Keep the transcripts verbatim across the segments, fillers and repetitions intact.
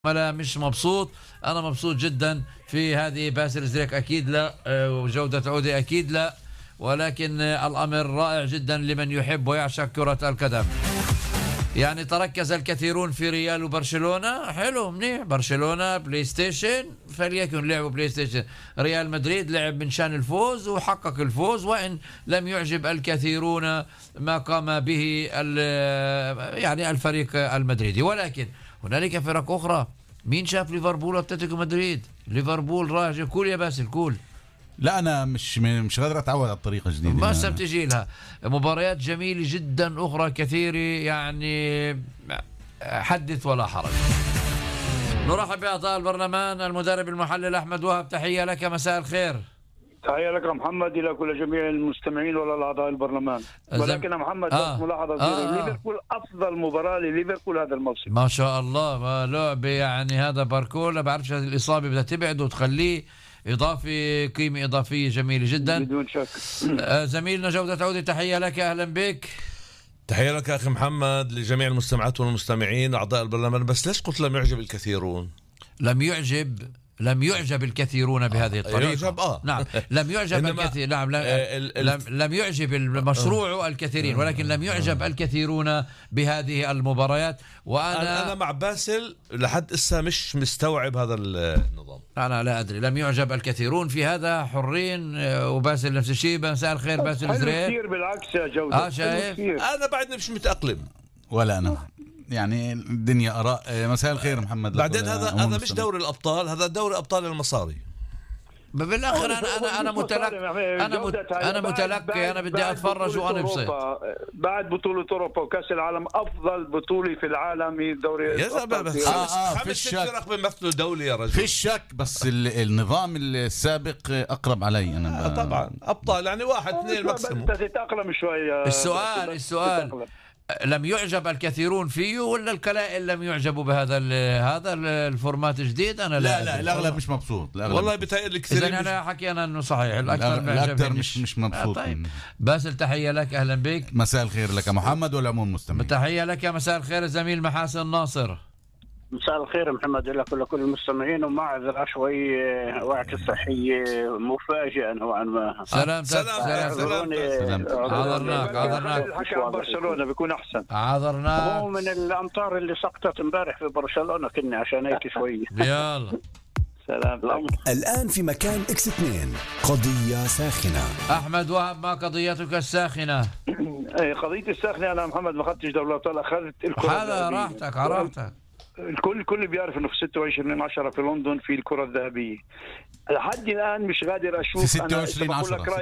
لا مش مبسوط. أنا مبسوط جدا في هذه. باسل زريك أكيد لا، وجودة عودة أكيد لا، ولكن الأمر رائع جدا لمن يحب ويعشق كرة القدم. يعني تركز الكثيرون في ريال وبرشلونة، حلو منيح. برشلونة بلاي ستيشن، فليكن لعبوا بلاي ستيشن. ريال مدريد لعب من شان الفوز وحقق الفوز، وإن لم يعجب الكثيرون ما قام به يعني الفريق المدريدي، ولكن هنالك فرق أخرى. مين شاف ليفربول واتلتيكو مدريد؟ ليفربول راجع كول يا باسل كول. لا أنا مش مش قادر أتعود على الطريقة الجديدة. ما سبتجي لها مباريات جميلة جدا أخرى كثيرة، يعني حدث ولا حرج. نرحب بأعضاء البرلمان المدرب المحلل أحمد وهب، تحية لك، مساء الخير. تحية لك محمد، إلى كل جميع المستمعين ولا أعضاء البرلمان. ولكن محمد آه. بس ملاحظة آه. ليفربول أفضل مباراة لليفربول هذا الموسم ما شاء الله، ما لعبة يعني. هذا باركولا بعرفش هذه الإصابة بدها تبعد وتخليه إضافي، قيمة إضافية جميلة جدا بدون شك. زميلنا جودة عودة، تحية لك، أهلا بك. تحية لك أخي محمد، لجميع المستمعات والمستمعين أعضاء البرلمان. بس ليش قلت لم يعجب الكثيرون؟ لم يعجب لم يعجب الكثيرون بهذه الطريقة. يعجب آه. نعم لم يعجب الكثير. نعم لم, لم, لم يعجب المشروع الكثيرين، ولكن لم يعجب الكثيرون بهذه المباريات. وأنا أنا مع باسل لحد إسا مش مستوعب هذا النظام. أنا لا أدري، لم يعجب الكثيرون في هذا، حرين. وباسل نفس الشيء. مساء الخير باسل زريق. كثير بالعكس يا جودة. آه شايف. أنا بعدني مش متأقلم ولا أنا، يعني الدنيا أراء. مساء الخير محمد. بعدين هذا هذا مش دوري الأبطال، هذا دوري أبطال المصاري. بالاخر انا انا انا متلقي انا مت... انا متلقي انا بدي اتفرج وانا بصير. بعد بطولة اوروبا وكاس العالم افضل بطولة في العالم دوري يا زلمه. بس آه آه خمس ست فرق بيمثلوا دولي يا رجل، في الشك. بس النظام السابق اقرب علي انا. آه طبعا ابطال يعني واحد اثنين ماكسيموم. تتأقلم شوي. السؤال السؤال لم يعجب الكثيرون فيه ولا الكلائل لم يعجبوا بهذا هذا الفورمات الجديد؟ انا لا لا, لا الاغلب مش مبسوط. والله بتهيألي كثير. اذا انا حكينا انه صحيح الاكثر الاكثر مش مش مبسوط. طيب. باسل تحيه لك، اهلا بك. مساء الخير لك محمد والعموم مستمعين. تحيه لك، مساء الخير زميل محاسن ناصر. مساء الخير محمد لك ولكل المستمعين، ومعذرة شوي وعكة صحية مفاجئة نوعا ما. سلام سلام سلام. عذرناك عذرناك. الحكي عن برشلونة بيكون أحسن. عذرناك. هو من الأمطار اللي سقطت امبارح في برشلونة كنا عشان هيك شوي. يلا سلام. الآن في مكان إكس اثنين قضية ساخنة. أحمد وهب، ما قضيتك الساخنة؟ قضيتي الساخنة أنا محمد ما أخذتش دوري الأبطال، أخذت الكرة. هذا راحتك راحتك. الكل الكل بيعرف انه في ستة وعشرين عشرة في لندن في الكرة الذهبية. لحد الآن مش قادر أشوف. في ستة وعشرين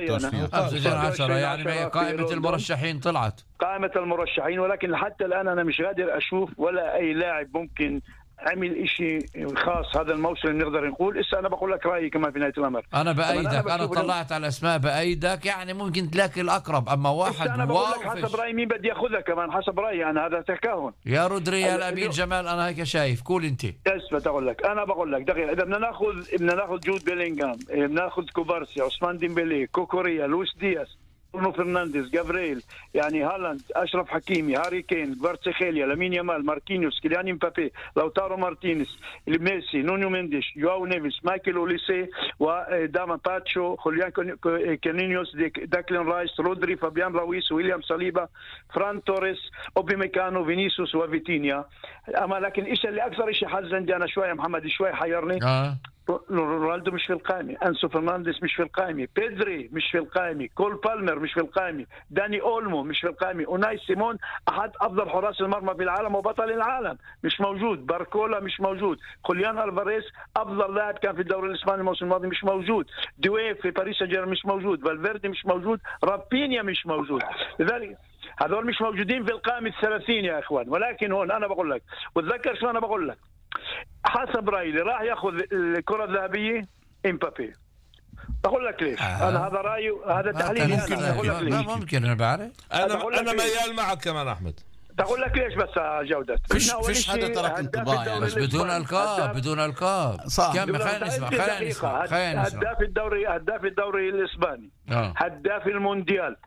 عشرة يعني قائمة المرشحين طلعت. قائمة المرشحين، ولكن حتى الآن أنا مش قادر أشوف ولا أي لاعب ممكن عمل إشي خاص هذا الموسم نقدر نقول. إسا أنا بقول لك رأيي كمان في نهاية الأمر. أنا بأيدك، أنا, أنا طلعت على الأسماء بأيدك، يعني ممكن تلاقي الأقرب. أما واحد أنا بقول لك حسب رأيي مين بدي أخذها كمان حسب رأيي أنا، هذا تكهن. يا رودري يا الأمين جمال، أنا هيك شايف. قول أنت. بس بقول لك أنا بقول لك دقيقة، إذا بدنا ناخذ بدنا ناخذ جود بيلينغهام، بدنا ناخذ كوبارسي، عثمان ديمبلي، كوكوريا، لويس دياس، برونو فرنانديز، جابرييل، يعني هالاند، أشرف حكيمي، هاري كين، كفاراتسخيليا، لامين يامال، ماركينيوس، كيليان مبابي، لوتارو مارتينيز، ميسي، نونيو مينديش، يواو نيفيس، مايكل أوليسي، وداما باتشو، خوليان كانينيوس، داكلين رايس، رودري، فابيان راويس، ويليام صليبا، فران توريس، أوبي ميكانو، فينيسيوس، وفيتينيا. أما لكن إيش اللي أكثر إشي حزن أنا شوية محمد شوي حيرني. آه. رونالدو مش في القائمة، أنسو فرنانديز مش في القائمة، بيدري مش في القائمة، كول بالمر مش في القائمة، داني أولمو مش في القائمة، أوناي سيمون أحد أفضل حراس المرمى في العالم وبطل العالم مش موجود، باركولا مش موجود، خوليان ألفاريز أفضل لاعب كان في الدوري الإسباني الموسم الماضي مش موجود، دوي في باريس سان جيرمان مش موجود، فالفيردي مش موجود، رابينيا مش موجود. لذلك هذول مش موجودين في القائمة الثلاثين يا إخوان. ولكن هون أنا بقول لك، وتذكر شو أنا بقول لك، حسب رأيي اللي راح ياخذ الكرة الذهبية امبابي. بقول لك ليش. آه. انا هذا رايي، هذا تحليلي. ممكن انا بقول لك ليش. ممكن انا بعرف. انا انا ميال معك كمان احمد. بقول لك ليش بس جودة. فيش فيش حدا ترك انطباع يعني. بس بدون القاب بدون القاب. كم خلينا نسمع خلينا نسمع خلينا نسمع. هداف الدوري هداف الدوري الاسباني، آه. هداف المونديال،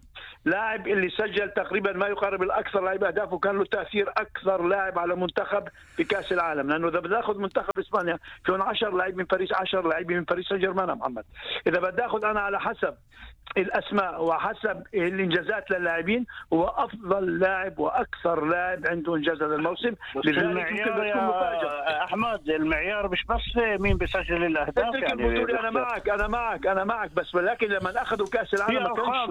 لاعب اللي سجل تقريبا ما يقارب الأكثر لاعب أهداف وكان له تأثير أكثر لاعب على منتخب في كأس العالم. لأنه إذا بدي أخذ منتخب إسبانيا فيهم عشرة لاعبين من باريس، عشرة لاعبين من باريس سان جيرمان محمد. إذا بدي أخذ أنا على حسب الأسماء وحسب الإنجازات للاعبين، هو أفضل لاعب وأكثر لاعب عنده إنجاز هذا الموسم. المعيار يا أحمد، المعيار مش بس مين بيسجل الأهداف يعني. أنا معك أنا معك أنا معك بس ولكن لما أخذوا كأس العالم ما كانش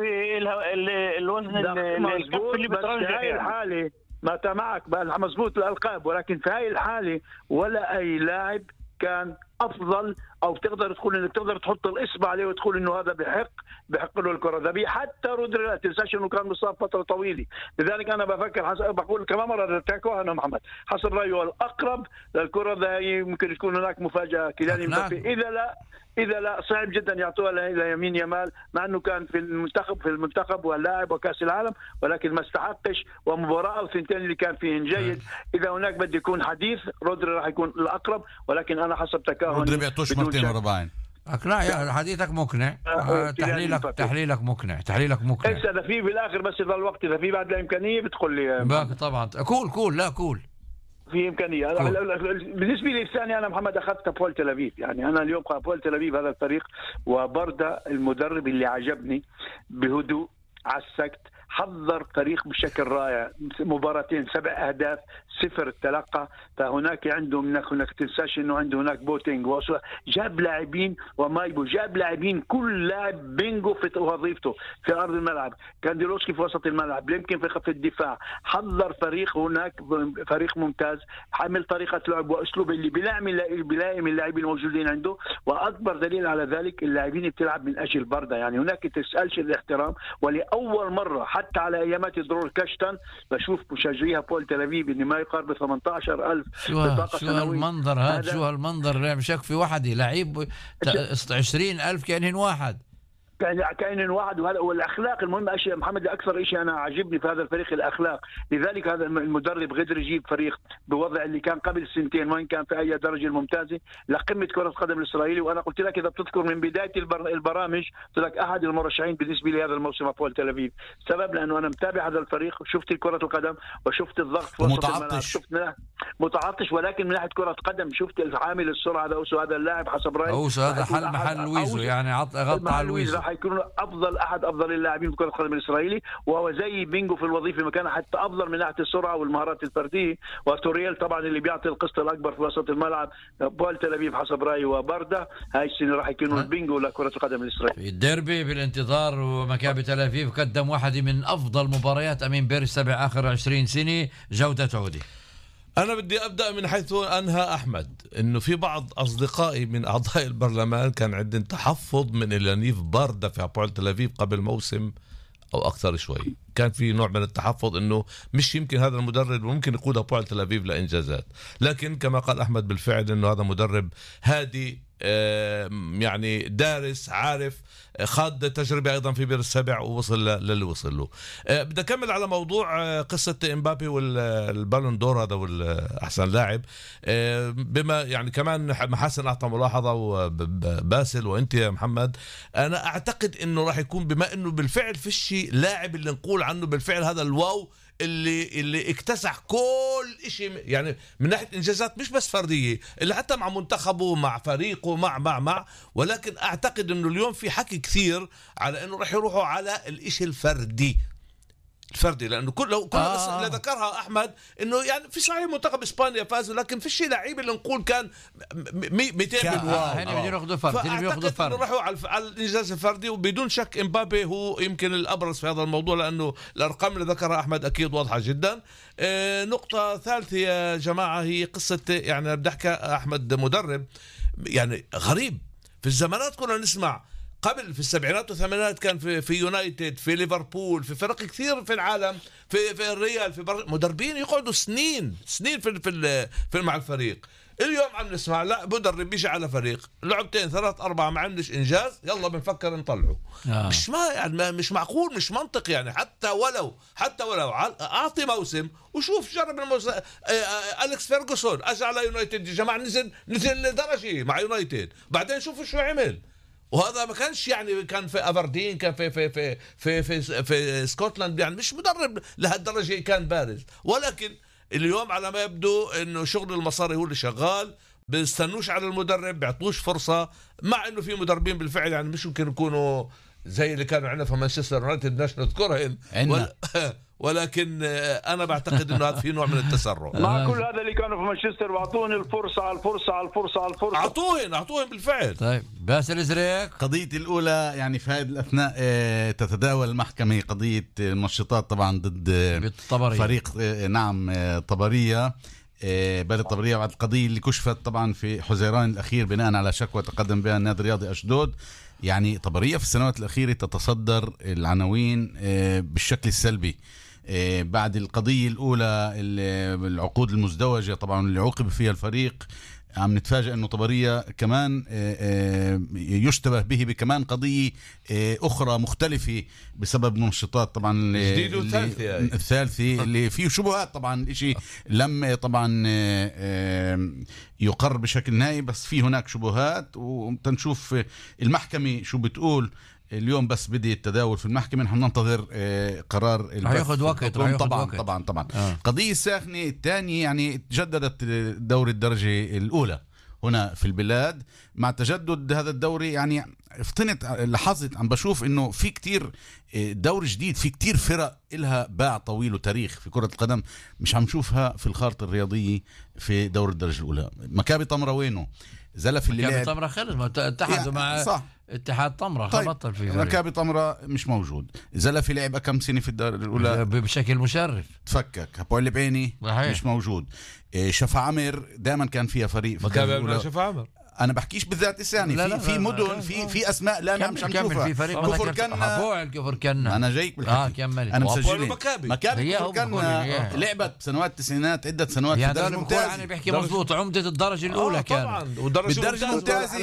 الوزن اللي بترجح في الحالة ما معك مزبوط الألقاب، ولكن في هاي الحالة ولا أي لاعب كان افضل او تقدر تقول انك تقدر تحط الاصبع عليه وتقول انه هذا بحق بحق له الكره الذهبيه. حتى رودري لا تنساش انه كان مصاب فتره طويله، لذلك انا بفكر حس... بقول كمان مره تاكوها انا محمد حسب رايي الاقرب للكره الذهبيه. ممكن تكون هناك مفاجاه كيليان مبابي، اذا لا اذا لا صعب جدا يعطوها ليمين يامال، مع انه كان في المنتخب في المنتخب واللاعب وكاس العالم، ولكن ما استحقش. ومباراه او ثنتين اللي كان فيهن جيد. اذا هناك بده يكون حديث رودري راح يكون الاقرب، ولكن انا حسب تكهن رودري بيعطوش مرتين ورا بعض. اقنع يا حديثك مقنع. آه تحليلك تحليلك مقنع تحليلك مقنع. هسه اذا في بالاخر بس يضل وقت، اذا في بعد الامكانيه بتقول لي طبعا كول كول لا كول في امكانيه. بالنسبه لي الثاني انا محمد اخذت بول تل ابيب. يعني انا اليوم بول تل ابيب هذا الفريق وبردا المدرب اللي عجبني بهدوء على السكت، حضر فريق بشكل رائع. مباراتين سبع اهداف صفر تلقى. فهناك عنده منك هناك تنساش انه عنده هناك بوتينج وصل. جاب لاعبين ومايبو، جاب لاعبين كل لاعب بينجو في وظيفته في ارض الملعب. كانديلوسكي في وسط الملعب، يمكن في خط الدفاع. حضر فريق هناك فريق ممتاز، حامل طريقه لعب واسلوب اللي بيلائم بيلائم اللاعبين الموجودين عنده. واكبر دليل على ذلك اللاعبين بتلعب من اجل بردا. يعني هناك تسالش الاحترام. ولاول مره حتى على ايامات ضرور كشتن بشوف مشجعيها بول تل ابيب ان ما يقارب ثمانية عشر ألف بطاقه سنويه. شو هالمنظر هذا؟ شو هالمنظر؟ لعب شك في وحده لعيب عشرين ألف كأنهن واحد كائن واحد. وهذا والاخلاق المهم. اشياء محمد اكثر شيء انا عجبني في هذا الفريق الاخلاق. لذلك هذا المدرب قدر يجيب فريق بوضع اللي كان قبل سنتين وين كان في اي درجه الممتازه لقمه كره القدم الاسرائيلي. وانا قلت لك اذا بتذكر من بدايه البرامج قلت لك احد المرشحين بالنسبه لي هذا الموسم بول تل ابيب. سبب لانه انا متابع هذا الفريق وشفت كره القدم وشفت الضغط في وسط الملعب. شفت متعطش ولكن من ناحيه كره قدم شفت العامل السرعه هذا اوسو. هذا اللاعب حسب رايي اوسو هذا حل محل لويزو. يعني غطى على لويزو. حيكون افضل احد افضل اللاعبين في كره القدم الاسرائيلي. وهو زي بينجو في الوظيفه مكانه حتى افضل من ناحيه السرعه والمهارات الفرديه. وتوريال طبعا اللي بيعطي القسط الاكبر في وسط الملعب. بول تل ابيب حسب رايي وبردا هاي السنه راح يكونوا البينجو لكره القدم الاسرائيليه. في الديربي بالانتظار. ومكابي تل ابيب قدم واحده من افضل مباريات امين بيرس تبع اخر عشرين سنه. جوده عودي. أنا بدي أبدأ من حيث أنهى أحمد. إنه في بعض أصدقائي من أعضاء البرلمان كان عندهم تحفظ من اليانيف باردا في بول تل أبيب قبل موسم أو أكثر شوي. كان في نوع من التحفظ إنه مش يمكن هذا المدرب ممكن يقود بول تل أبيب لإنجازات. لكن كما قال أحمد بالفعل إنه هذا مدرب هادي، يعني دارس، عارف، خاض تجربة أيضا في بير السبع ووصل للي وصل له. بدي أكمل على موضوع قصة إمبابي والبالون دور هذا والأحسن لاعب. بما يعني كمان محسن أعطى ملاحظة وباسل وأنت يا محمد. أنا أعتقد إنه راح يكون بما إنه بالفعل فيش لاعب اللي نقول عنه بالفعل هذا الواو اللي اللي اكتسح كل شيء. يعني من ناحيه انجازات مش بس فرديه، اللي حتى مع منتخبه مع فريقه مع مع مع ولكن اعتقد انه اليوم في حكي كثير على انه راح يروحوا على الاشي الفردي الفردي. لانه كل لو كل آه. اللي ذكرها احمد انه يعني في صحيح منتخب اسبانيا فازوا لكن في شيء لعيب اللي نقول كان مئتين بالواو. هنا بدهم ياخذوا فرد. فاعتقد انه راحوا على على الانجاز الفردي. وبدون شك امبابي هو يمكن الابرز في هذا الموضوع لانه الارقام اللي ذكرها احمد اكيد واضحه جدا. آه نقطه ثالثه يا جماعه هي قصه يعني بدي احكي احمد مدرب يعني غريب. في الزمانات كنا نسمع قبل في السبعينات والثمانينات كان في في يونايتد في ليفربول في فرق كثير في العالم في في الريال في مدربين يقعدوا سنين سنين في في, في مع الفريق. اليوم عم نسمع لا مدرب بيجي على فريق لعبتين ثلاث أربعة ما عندش إنجاز يلا بنفكر نطلعه. آه. مش ما يعني مش معقول مش منطق. يعني حتى ولو حتى ولو أعطي موسم وشوف جرب الموسم. أليكس فيرغسون أجى على يونايتد يا جماعة نزل نزل درجة مع يونايتد بعدين شوفوا شو عمل. وهذا ما كانش يعني كان في ابردين، كان في في في في في, في اسكتلند، يعني مش مدرب لهالدرجه كان بارز. ولكن اليوم على ما يبدو انه شغل المصاري هو اللي شغال، بيستنوش على المدرب، بيعطوش فرصه، مع انه في مدربين بالفعل يعني مش يمكن يكونوا زي اللي كانوا عندنا في مانشستر يونايتد، بدناش نذكرهم، ولكن انا بعتقد انه هذا في نوع من التسرع. مع كل هذا اللي كانوا في مانشستر واعطوني الفرصه على الفرصه على الفرصه على الفرصه، اعطوهن اعطوهن بالفعل. طيب باسل ازريق، قضية الأولى يعني في هذه الأثناء آه، تتداول المحكمة قضية المنشطات طبعا ضد بالطبرية. فريق آه، نعم آه، طبرية، آه، بلد طبرية، بعد القضية اللي كشفت طبعا في حزيران الأخير بناء على شكوى تقدم بها النادي الرياضي أشدود. يعني طبرية في السنوات الأخيرة تتصدر العناوين آه، بالشكل السلبي بعد القضية الأولى العقود المزدوجة طبعا اللي عوقب فيها الفريق. عم نتفاجئ أنه طبرية كمان يشتبه به بكمان قضية أخرى مختلفة بسبب منشطات طبعا الجديد والثالثة الثالثة اللي فيه شبهات. طبعا الاشي لم طبعا يقر بشكل نهائي، بس في هناك شبهات وتنشوف المحكمة شو بتقول اليوم. بس بدي التداول في المحكمة، نحن ننتظر قرار هياخد وقت طبعا وقت. طبعا طبعا آه. قضية الساخنة الثانية يعني تجددت دوري الدرجة الأولى هنا في البلاد. مع تجدد هذا الدوري يعني افتنت لاحظت عم بشوف انه في كتير دوري جديد، في كتير فرق إلها باع طويل وتاريخ في كرة القدم مش عم نشوفها في الخارطة الرياضية في دوري الدرجة الأولى. مكابي طمرة وينه؟ زلف اللي مكابي طمرة خلص ما اتحدوا مع صح. اتحاد طمرة. طيب. بطل فيه مكابي طمرة مش موجود. زلفي لعب كم سنة في الدرجة الأولى بشكل مشرف، تفكك. هبويل بعيني مش موجود. شفا عمر دائما كان فيها فريق في مكابي شفا عمر. انا بحكيش بالذات الثاني، في في مدن في في اسماء لا انا مش عم نشوفها. كفر كنا هبوع كفر كنا انا جايك بالحكي. اه كمل. انا مسجل مكابي مكابي كفر كنا لعبت بسنوات التسعينات عدة سنوات في الدرجة الممتازة. انا بحكي مزبوط عمدة الدرجة الأولى آه كان بالدرجة الممتازة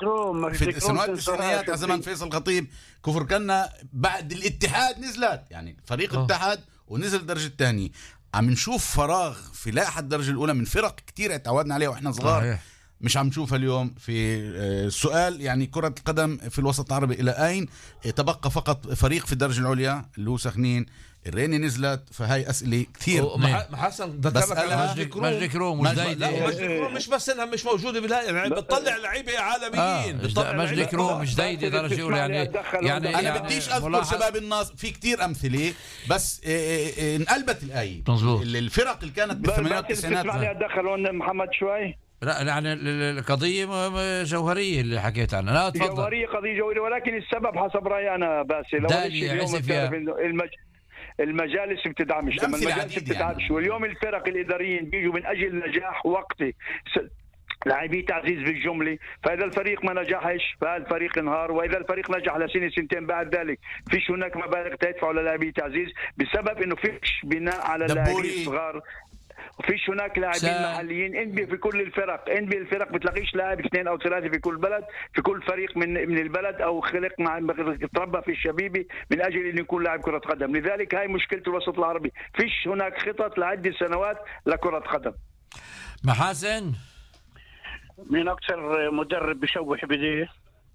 في سنوات التسعينات زمان فيصل خطيب. كفر كنا بعد الاتحاد نزلت، يعني فريق أوه. اتحاد ونزل الدرجة الثانية. عم نشوف فراغ في لائحة الدرجة الأولى من فرق كتير تعودنا عليها واحنا صغار. صحيح. مش عم نشوفها اليوم. في السؤال يعني كرة القدم في الوسط العربي إلى أين؟ تبقى فقط فريق في الدرجة العليا اللي هو سخنين، الريني نزلت. فهاي أسئلة كثير. محسن ذكرك على مجدي كروم مجدي كروم مش بس انها مش موجوده بالهاي، يعني بتطلع لعيبه عالميين. آه. مجدي كروم مش جديدي درجه اولى يعني. يعني انا بديش اذكر شباب الناصر، في كتير امثله، بس انقلبت الايه. الفرق اللي كانت بالثمانينات والتسعينات اسمعني اتدخل محمد شوي. لا يعني القضية جوهرية اللي حكيت عنها. لا تفضل. جوهرية قضية جوهرية، ولكن السبب حسب رأيي أنا باسل لو اليوم المج... المجالس بتدعمش، لما المجالس بتدعمش يعني. واليوم الفرق الإداريين بيجوا من أجل نجاح وقتي س... لاعبي تعزيز بالجملة، فإذا الفريق ما نجحش فالفريق انهار، وإذا الفريق نجح لسنة سنتين بعد ذلك فيش هناك مبالغ تدفع للاعبي تعزيز بسبب إنه فيش بناء على اللاعبين الصغار. وفيش هناك لاعبين سا... محليين. انبي في كل الفرق، انبي الفرق بتلاقيش لاعب اثنين او ثلاثه في كل بلد، في كل فريق من من البلد او خلق مع تربى في الشبيبه من اجل انه يكون لاعب كره قدم. لذلك هاي مشكله الوسط العربي، فيش هناك خطط لعده سنوات لكره قدم. محاسن مين اكثر مدرب بشوح بديه؟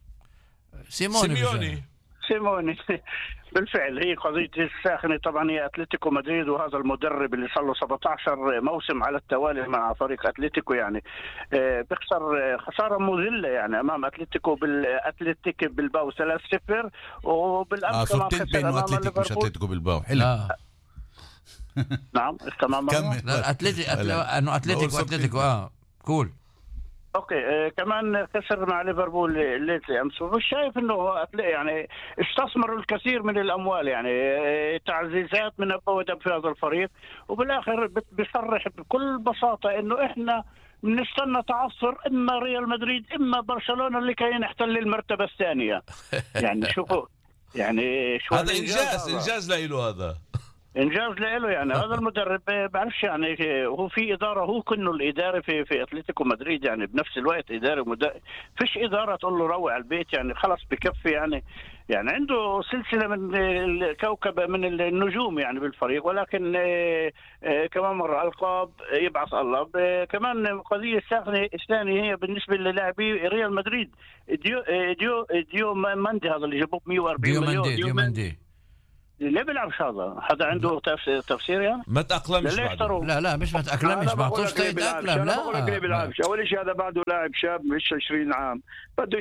سيموني سيموني سيموني بالفعل هي قضية الساخنة. طبعا هي أتلتيكو مدريد، وهذا المدرب اللي صار له سبعة عشر موسم على التوالي مع فريق أتلتيكو يعني بيخسر خسارة مذلة يعني أمام أتلتيكو بالأتلتيك بالباو ثلاثة صفر، وبالأمس كمان خسر أمام أتلتيك مش أتلتيكو بالباو. حلو. نعم تمام. لا أتلتيك أنه أتلتيكو أتلتيكو آه كول. اوكي آه كمان خسر مع ليفربول الليلة امس، ومش شايف انه يعني استثمروا الكثير من الاموال يعني آه تعزيزات من اب ودب في هذا الفريق، وبالاخر بيصرح بكل بساطه انه احنا بنستنى تعثر اما ريال مدريد اما برشلونه اللي كاين يحتل المرتبه الثانيه. يعني شوفوا يعني شو هذا انجاز انجاز له هذا. انجاز له يعني. هذا المدرب بعرفش يعني، هو في اداره، هو كنه الاداره في في اتلتيكو مدريد يعني بنفس الوقت اداري ومدرب. فيش اداره تقول له روع البيت يعني، خلاص بكفي يعني. يعني عنده سلسله من الكوكب من النجوم يعني بالفريق، ولكن كمان مره القاب يبعث الله. كمان قضيه الثانيه هي بالنسبه للاعبي ريال مدريد، ديو ديو ديو ماندي هذا اللي جابوه مية وأربعين مليون. ديو ديو ماندي ليه بيلعبش هذا؟ حدا عنده تفسير يعني؟ ما تأقلمش بعده. لا لا مش ما تأقلمش، ما عطوش يتأقلم. لا بقول لك ليه بيلعبش. اول شيء هذا بعده لاعب شاب مش عشرين عام، بده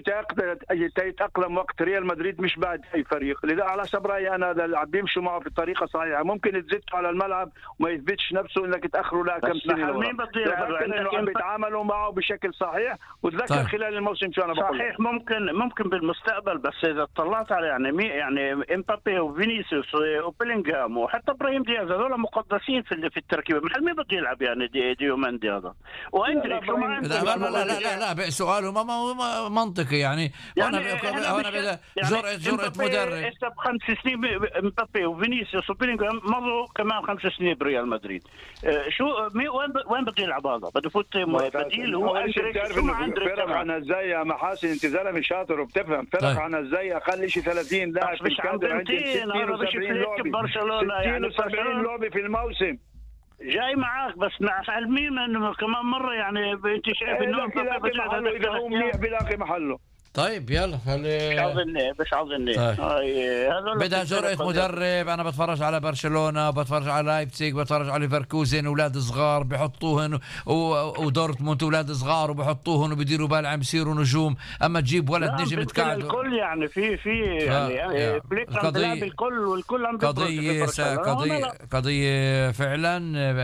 يتأقلم وقت ريال مدريد مش بعد اي فريق. لذا على حسب رايي انا هذا اللي بيمشوا معه في الطريقه صحيحه. ممكن تزته على الملعب وما يثبتش نفسه انك تاخره لا كم سنه. مين بده يقدر بيتعاملوا معه بشكل صحيح. وتذكر طيب. خلال الموسم شو انا بقول صحيح. ممكن ممكن بالمستقبل، بس اذا طلعت على يعني مي يعني امبابي وفينيسيوس وبيلينغهام وحتى ابراهيم دياز هذول مقدسين في في التركيبه. محل مين بده يلعب يعني دي ديو ماندي هذا واندريك شو ما لا لا لا لا لا, لا سؤاله ما ما منطقي يعني. يعني وانا وانا بدا جرأة جرأة مدرب استب خمس سنين امبابي وفينيسيوس وبيلينغهام مضوا كمان خمس سنين بريال مدريد. شو وين وين بده يلعب هذا؟ بده يفوت بديل هو اندريك. شو ما اندريك فرق عن ازاي يا محاسن؟ انت زلمه شاطر وبتفهم. فرق طيب. عن ازاي اقل شيء ثلاثين لاعب في الكادر عندك ستين وسبعين لعبه برشلونه يعني سبعين لعبه في الموسم. جاي معاك بس مع علمين انه كمان مره يعني انت شايف انه اذا هو منيح بيلاقي محله. طيب يلا خلي مش عاوزني مش عاوزني طيب. هذول بدها جرأة مدرب. انا بتفرج على برشلونة، بتفرج على لايبزيج، بتفرج على ليفركوزن، اولاد صغار بحطوهن، ودورتموند اولاد صغار وبحطوهن وبيديروا بال عم يصيروا نجوم. اما تجيب ولد نجم يتكعب الكل يعني في في يعني, يعني بليك عم بيلعب الكل والكل عم قضية قضية قضية فعلا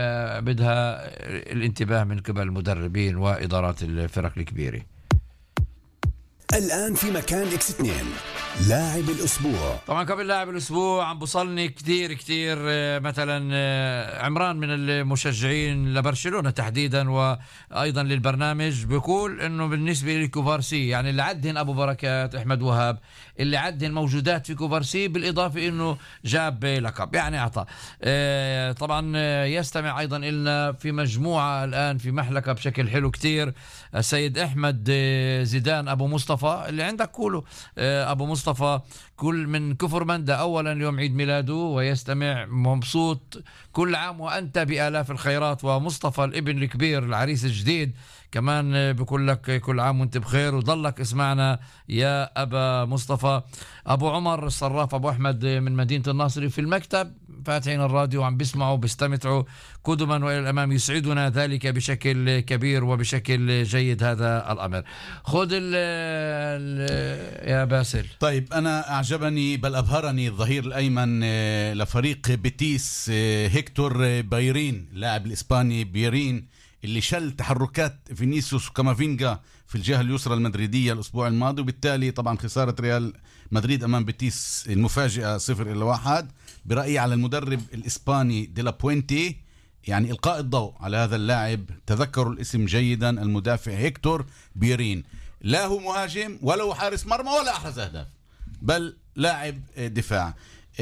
بدها الانتباه من قبل المدربين وادارات الفرق الكبيرة. الآن في مكان إكس اثنين لاعب الأسبوع. طبعا قبل لاعب الأسبوع عم بوصلني كتير كتير مثلا عمران من المشجعين لبرشلونة تحديدا وأيضا للبرنامج بيقول إنه بالنسبة لكوفارسي يعني اللي عدهن أبو بركات أحمد وهاب اللي عدهن موجودات في كوفارسي بالإضافة إنه جاب لقب يعني أعطى. طبعا يستمع أيضا إلنا في مجموعة الآن في محلقة بشكل حلو كتير السيد أحمد زيدان أبو مصطفى اللي عندك كله أبو مصطفى كل من كفر مندا أولا يوم عيد ميلاده ويستمع مبسوط. كل عام وأنت بآلاف الخيرات. ومصطفى الابن الكبير العريس الجديد كمان بقول لك كل عام وانت بخير وضلك اسمعنا يا أبا مصطفى. أبو عمر الصراف أبو أحمد من مدينة الناصري في المكتب فاتحين الراديو وعم بيسمعوا بيستمتعوا قدما وإلى الأمام. يسعدنا ذلك بشكل كبير وبشكل جيد هذا الأمر. خذ ال يا باسل. طيب أنا أعجبني بل أبهرني الظهير الأيمن لفريق بيتيس هيكتور بايرين اللاعب الإسباني بيرين اللي شل تحركات فينيسيوس وكامافينجا في الجهة اليسرى المدريدية الأسبوع الماضي وبالتالي طبعا خسارة ريال مدريد أمام بيتيس المفاجئة صفر إلى واحد. برأيي على المدرب الإسباني دي لا بوينتي يعني إلقاء الضوء على هذا اللاعب. تذكروا الاسم جيدا المدافع هيكتور بيرين. لا هو مهاجم ولا هو حارس مرمى ولا أحرز أهداف بل لاعب دفاع.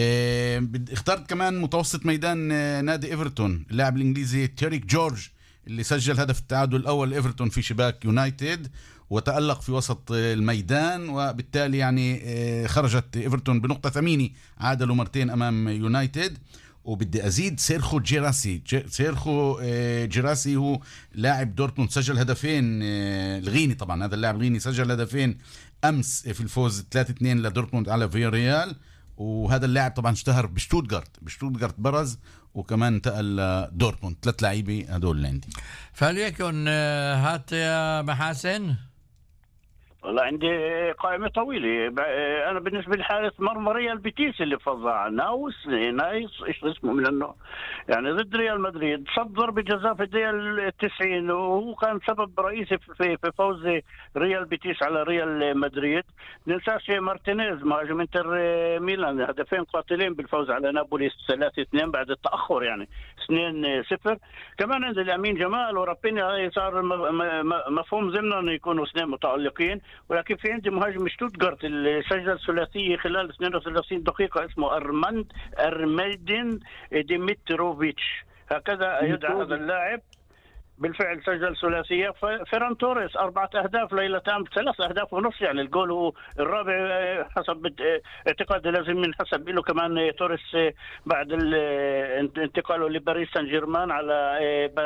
اخترت كمان متوسط ميدان نادي إيفرتون اللاعب الإنجليزي تيريك جورج اللي سجل هدف التعادل الأول لإيفرتون في شباك يونايتد وتألق في وسط الميدان وبالتالي يعني خرجت إيفرتون بنقطة ثمينة عادلوا مرتين أمام يونايتد. وبدي أزيد سيرخو جيراسي. سيرخو جيراسي هو لاعب دورتموند سجل هدفين. الغيني طبعا هذا اللاعب الغيني سجل هدفين أمس في الفوز ثلاثة اثنين لدورتموند على فياريال. وهذا اللاعب طبعا اشتهر بشتوتغارت بشتوتغارت برز وكمان انتقل دورتموند. ثلاث لاعبين هدول اللي عندي. فليكن هات يا محاسن. والله عندي قائمة طويلة. أنا بالنسبة لحارس مرمى ريال بيتيس اللي فظع ناوس نايس إيش اسمه من النوع يعني ضد ريال مدريد صد ضربة جزاء في الدقيقة التسعين وهو كان سبب رئيسي في في فوز ريال بيتيس على ريال مدريد. ننساش مارتينيز مهاجم انتر ميلان هدفين قاتلين بالفوز على نابولي ثلاثة اثنين بعد التأخر يعني اثنين صفر. كمان عند الأمين جمال ورابينيا صار مفهوم ضمن يكونوا اثنين متألقين، ولكن في عندي مهاجم شتوتغارت اللي سجل ثلاثية خلال اثنين وثلاثين دقيقة اسمه أرماند أرميدين ديمتروفيتش، هكذا يدعى هذا اللاعب. بالفعل سجل ثلاثية. فيران توريس أربعة أهداف، ليلى تام ثلاث أهداف ونص، يعني الجول هو الرابع حسب اعتقادي، لازم من حسب له كمان توريس بعد انتقاله لباريس سان جيرمان على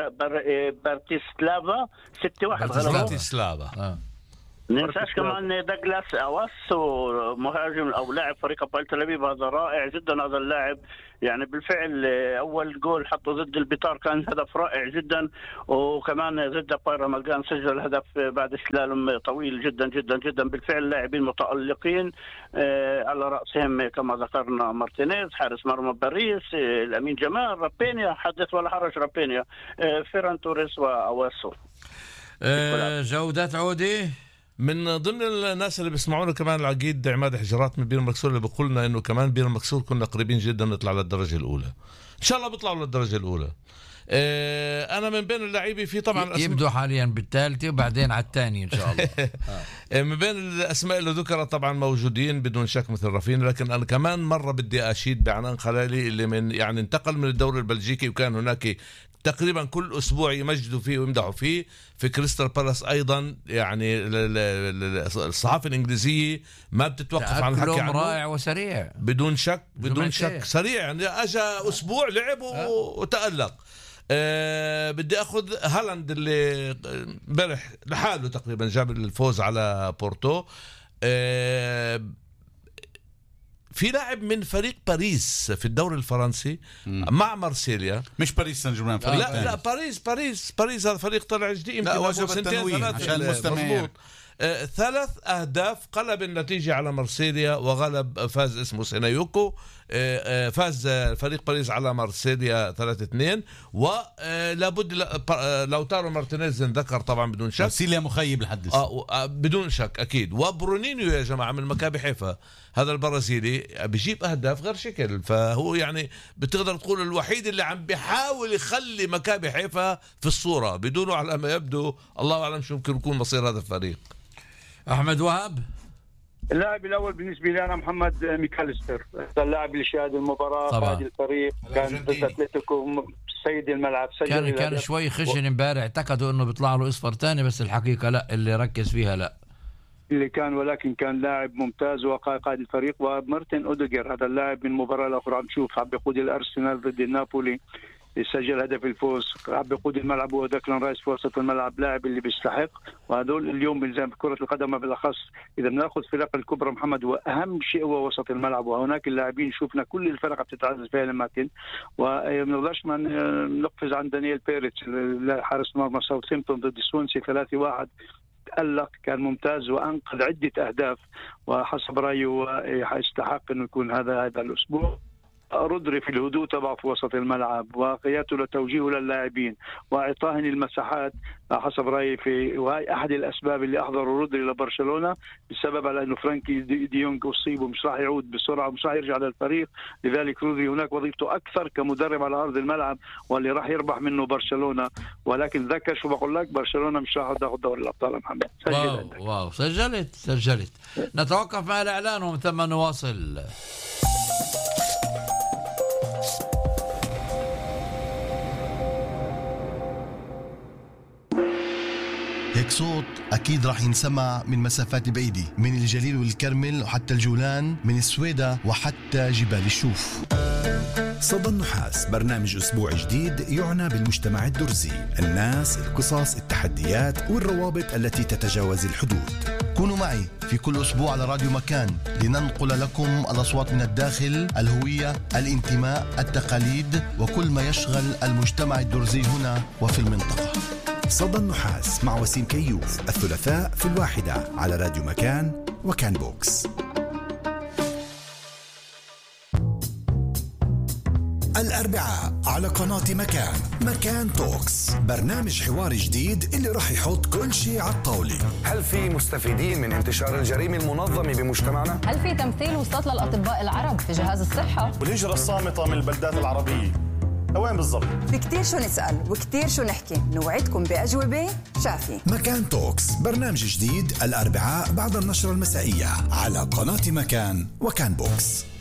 بارتيسلافا ستة واحد غلبه. بارتيسلافا آه. ننساش كمان داغلاس أواس مهاجم أو لاعب فريق أبطال تل أبيب، هذا رائع جدا هذا اللاعب. يعني بالفعل أول جول حطه ضد البيطار كان هدف رائع جدا، وكمان ضد بايرا مالغان سجل هدف بعد سلالم طويل جدا جدا جدا. بالفعل لاعبين متألقين على رأسهم كما ذكرنا مارتينيز حارس مرمى باريس، الأمين جمال، رابينيا حدث ولا حرج، رابينيا، فيران توريس وأواسو. جودة عودي من ضمن الناس اللي بيسمعونا كمان العقيد عماد حجرات من بير المكسور اللي بيقولنا انه كمان بير المكسور كنا قريبين جدا نطلع للدرجه الاولى. ان شاء الله بيطلعوا للدرجه الاولى. اه انا من بين اللعيبه في طبعا يبدو حاليا بالثالثه وبعدين على الثاني ان شاء الله. آه. من بين الاسماء اللي ذكرت طبعا موجودين بدون شك مثل رافين، لكن انا كمان مره بدي اشيد بعنان خلالي اللي من يعني انتقل من الدوري البلجيكي وكان هناك تقريبا كل اسبوع يمجدوا فيه ويمدحوا فيه في كريستال بالاس ايضا. يعني الصحافه الانجليزيه ما بتتوقف عن الحكي عنه، رائع وسريع بدون شك بدون شك سريع. يعني اجى اسبوع لعب وتألق. أه بدي اخذ هالاند اللي امبارح لحاله تقريبا جاب الفوز على بورتو. أه في لاعب من فريق باريس في الدوري الفرنسي مم. مع مارسيليا، مش باريس سان جيرمان، فريق لا لا باريس باريس باريس هذا فريق طلع جديد، لا وجب التنويه عشان المستمعين. آه ثلاث أهداف، قلب النتيجة على مارسيليا وغلب فاز اسمه سينايوكو. آه آه فاز فريق باريس على مارسيليا ثلاثة اثنين. ولابد لوتارو مارتينيز ذكر طبعا بدون شك، مارسيليا مخيب لحد آه آه بدون شك أكيد. وبرونينيو يا جماعة من مكابي حيفا هذا البرازيلي بيجيب أهداف غير شكل، فهو يعني بتقدر تقول الوحيد اللي عم بيحاول يخلي مكابي حيفا في الصورة، بدونه على ما يبدو الله أعلم شو ممكن يكون مصير هذا الفريق. أحمد وهب. اللاعب الأول بالنسبة لي أنا محمد ميكاليستر، اللاعب اللي شاهد المباراة قائد الفريق، كان ضد أتلتيكو سيد الملعب، سجل كان كان شوي خشن امبارح، اعتقدوا إنه بيطلع له إصفر تاني، بس الحقيقة لا، اللي ركز فيها لا اللي كان، ولكن كان لاعب ممتاز وقائد الفريق. ومارتن أوديغر هذا اللاعب من مباراة الأخرى عم نشوف عم بيقود الأرسنال ضد النابولي، يسجل هدف الفوز، عم بيقود الملعب هو داكلان رايس في وسط الملعب، لاعب اللي بيستحق. وهذول اليوم بنزام كرة القدم بالاخص اذا بناخذ فرق الكبرى محمد، واهم شيء هو وسط الملعب، وهناك اللاعبين شفنا كل الفرق بتتعزز فيها الاماكن. وما نقدرش ما نقفز عن دانيال بيريتش حارس مرمى ساوثهامبتون ضد سوانسي ثلاثة واحد، تألق كان ممتاز وأنقذ عدة أهداف، وحسب رأيه يستحق أنه يكون هذا هذا الأسبوع. رودري في الهدوء تبعه في وسط الملعب وقيادته لتوجيهه للاعبين وإعطائهم المساحات حسب رأيي، في وهي أحد الأسباب اللي أحضروا رودري لبرشلونة بسبب على أنه فرانكي ديونغ أصيب ومش راح يعود بسرعة ومش راح يرجع للفريق. لذلك رودري هناك وظيفته أكثر كمدرب على أرض الملعب واللي راح يربح منه برشلونة. ولكن ذكر شو بقول لك، برشلونة مش راح تاخذ دوري الأبطال محمد. واو واو سجلت سجلت. نتوقف مع الإعلان ومن ثم نواصل. هيك صوت أكيد راح ينسمع من مسافات بعيدة، من الجليل والكرمل وحتى الجولان، من السويدة وحتى جبال الشوف. صدى النحاس برنامج أسبوع جديد يعنى بالمجتمع الدرزي، الناس، القصص، التحديات والروابط التي تتجاوز الحدود. كونوا معي في كل أسبوع على راديو مكان لننقل لكم الأصوات من الداخل، الهوية، الانتماء، التقاليد وكل ما يشغل المجتمع الدرزي هنا وفي المنطقة. صدى النحاس مع وسيم كيوف الثلاثاء في الواحدة على راديو مكان وكان بوكس. الأربعاء على قناة مكان، مكان توكس، برنامج حواري جديد اللي راح يحط كل شيء على الطاولة. هل في مستفيدين من انتشار الجريمة المنظمة بمجتمعنا؟ هل في تمثيل وسط للأطباء العرب في جهاز الصحة؟ والهجرة الصامتة من البلدات العربية؟ وين بالضبط؟ في كتير شو نسأل وكتير شو نحكي، نوعدكم بأجوبة شافية. مكان توكس، برنامج جديد الأربعاء بعد النشرة المسائية على قناة مكان وكان بوكس.